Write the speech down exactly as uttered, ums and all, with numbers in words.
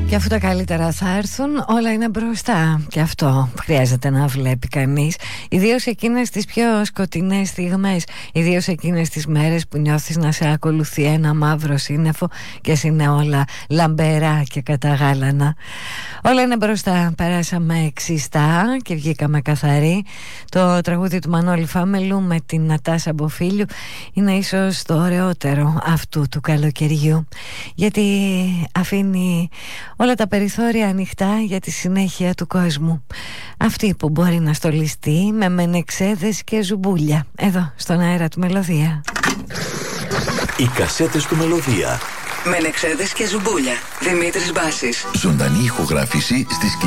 Και αφού τα καλύτερα θα έρθουν, όλα είναι μπροστά. Και αυτό χρειάζεται να βλέπει κανείς. Ιδίως εκείνες τις πιο σκοτεινές στιγμές. Ιδίως εκείνες τις μέρες που νιώθεις να σε ακολουθεί ένα μαύρο σύννεφο και εσύ είναι όλα λαμπερά και καταγάλανα. Όλα είναι μπροστά. Περάσαμε ξιστά και βγήκαμε καθαροί. Το τραγούδι του Μανώλη Φάμελου με την Νατάσα Μποφίλιου είναι ίσως το ωραιότερο αυτού του καλοκαιριού, γιατί αφήνει όλα τα περιθώρια ανοιχτά για τη συνέχεια του κόσμου. Αυτή που μπορεί να στολιστεί με μενεξέδες και ζουμπούλια. Εδώ στον αέρα του Μελωδία. Οι κασέτες του Μελωδία. Μενεξέδες και ζουμπούλια. Δημήτρης Μπάσης. Ζωντανή ηχογράφηση στις